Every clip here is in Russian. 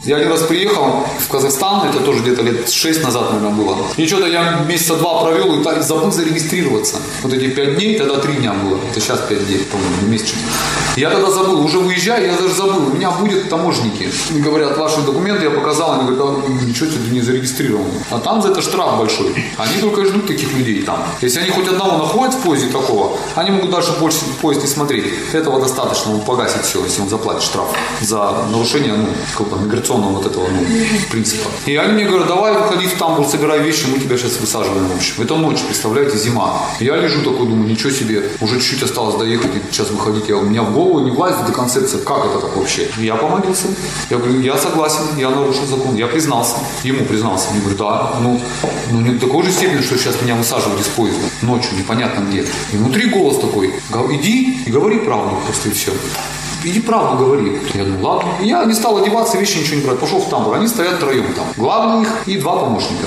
Я один раз приехал в Казахстан, это тоже где-то лет 6 назад, наверное, было. И что-то я месяца 2 провел и забыл зарегистрироваться. Вот эти 5 дней, тогда 3 дня было. Это сейчас 5 дней, по-моему, месяц. Я тогда забыл, уже выезжаю, я даже забыл. У меня будет таможенники. И говорят, ваши документы я показал, они говорят, ничего тебе не зарегистрировано. А там за это штраф большой. Они только и ждут таких людей там. Если они хоть одного находят в поезде такого, они могут дальше больше поезд не смотреть. Этого достаточно, он погасит все, если он заплатит штраф за нарушение, какого-то миграционного вот этого, принципа. И они мне говорят, давай выходи в тамбур, собирай вещи, мы тебя сейчас высаживаем ночью. Это ночь, представляете, зима. Я лежу такой, думаю, ничего себе, уже чуть-чуть осталось доехать, и сейчас выходить. У меня в голову не влазит эта концепция, как это так вообще. Я помолился, я говорю, я согласен, я нарушил закон, я признался, ему признался. Он говорит, да, не до такой же степени, что сейчас меня высаживают из поезда ночью, непонятно где. И внутри голос такой, иди и говори правду просто, и все. Иди правду говори. Я думаю, ладно. Я не стал одеваться, вещи ничего не брать. Пошел в тамбур. Они стоят втроем там. Главный их и 2 помощника.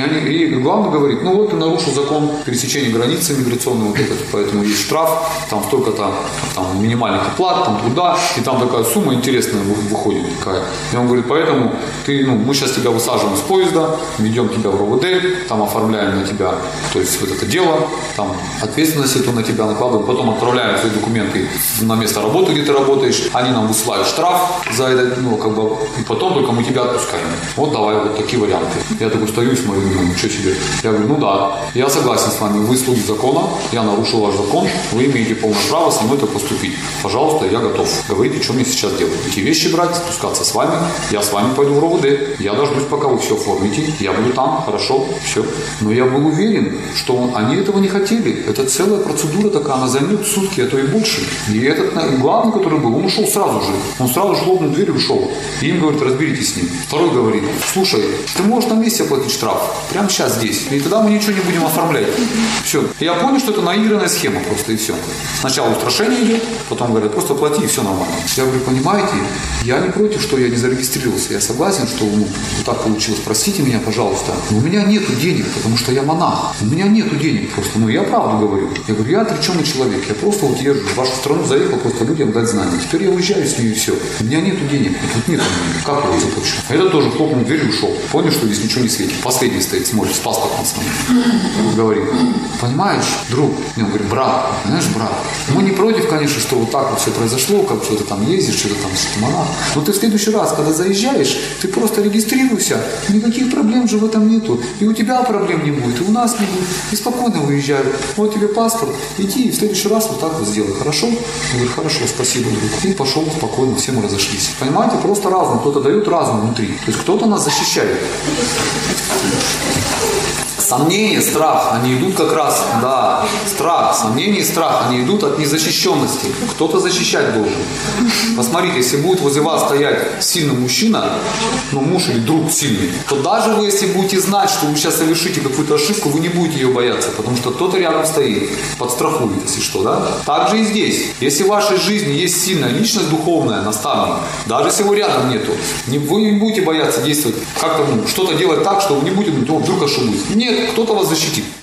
И главный говорит, ты нарушил закон пересечения границы миграционной, вот этот, поэтому есть штраф, там столько-то там минимальных оплат, там туда, и там такая сумма интересная выходит такая. И он говорит, поэтому мы сейчас тебя высаживаем с поезда, ведем тебя в РОВД, там оформляем на тебя, то есть вот это дело, там ответственность эту на тебя накладываем, потом отправляем свои документы на место работы, где ты работаешь, они нам высылают штраф за это, и потом только мы тебя отпускаем. Вот давай, вот такие варианты. Я такой стою и смотрю, ничего себе. Я говорю, да, я согласен с вами, вы слуги закона, я нарушил ваш закон, вы имеете полное право со мной так поступить. Пожалуйста, я готов. Говорите, что мне сейчас делать. Эти вещи брать, спускаться с вами, я с вами пойду в РОВД, я дождусь, пока вы все оформите, я буду там, хорошо, все. Но я был уверен, что они этого не хотели. Это целая процедура такая, она займет сутки, а то и больше. И этот главный, который был, он ушел сразу же. Он сразу же хлопнул дверь и ушел. И им говорит, разберитесь с ним. Второй говорит, слушай, ты можешь на месте оплатить штраф. Прямо сейчас здесь. И тогда мы ничего не будем оформлять. Все. И я понял, что это наигранная схема просто, и все. Сначала устрашение идет, потом говорят, просто оплати, и все нормально. Я говорю, понимаете, я не против, что я не зарегистрировался. Я согласен, что вот так получилось. Простите меня, пожалуйста. Но у меня нету денег, потому что я монах. У меня нету денег просто. Я правду говорю. Я говорю, я отреченный человек. Я просто езжу в вашу страну, заехал просто людям дать знания. Теперь я уезжаю с ней и все. У меня нету денег. Тут нет денег. Как я заплачу? А этот тоже хлопнул дверь и ушел. Понял, что здесь ничего не светит. Последний стоит, смотрит, с паспортом смотрит. Говорит, понимаешь, друг? Он говорит, брат, знаешь, брат, мы не против, конечно, что вот так вот все произошло, как что-то там ездишь, что-то там с монах. Но ты в следующий раз, когда заезжаешь, ты просто регистрируйся. Никаких проблем же в этом нету. И у тебя проблем не будет, и у нас не будет. И спокойно выезжай. Вот тебе паспорт. Иди и в следующий раз вот так вот сделай. Хорошо? Он говорит, хорошо, спасибо, друг. И пошел спокойно, все мы разошлись. Понимаете, просто разум. Кто-то дает разум внутри. То есть кто-то нас защищает. Сомнения, страх, они идут как раз, да, страх, сомнения и страх, они идут от незащищенности. Кто-то защищать должен. Посмотрите, если будет возле вас стоять сильный мужчина, муж или друг сильный, то даже вы, если будете знать, что вы сейчас совершите какую-то ошибку, вы не будете ее бояться, потому что кто-то рядом стоит, подстрахует, если что, да? Так же и здесь. Если в вашей жизни есть сильная личность духовная, наставник, даже если его рядом нету, вы не будете бояться действовать, как-то что-то делать так, что вы не будете, вдруг ошибусь. Нет, кто-то вас защитит.